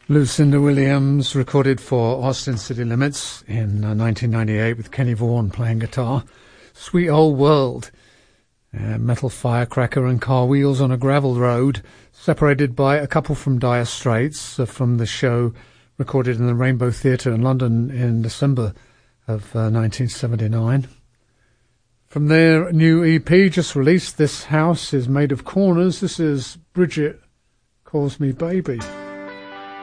Lucinda Williams recorded for Austin City Limits in 1998 with Kenny Vaughan playing guitar. Sweet Old World, Metal Firecracker and Car Wheels on a Gravel Road, separated by A Couple from Dire Straits from the show recorded in the Rainbow Theatre in London in December of 1979. From their new EP just released, This House is Made of Corners. This is Bridget Calls Me Baby.